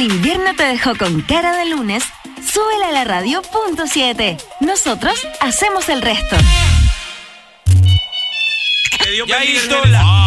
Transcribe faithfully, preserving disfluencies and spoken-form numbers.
el invierno te dejó con cara de lunes, súbela a la radio punto siete. Nosotros hacemos el resto. Ya hizo la...